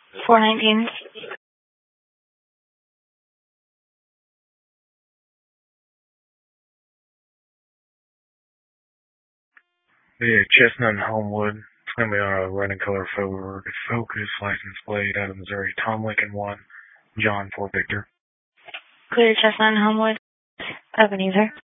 419. Yeah, Chestnut and Homewood. It's going to be on a red and color Ford Focus, license plate out of Missouri. Tom Lincoln 1, John 4 Victor. Clear Chestnut and Homewood. Avenue, sir.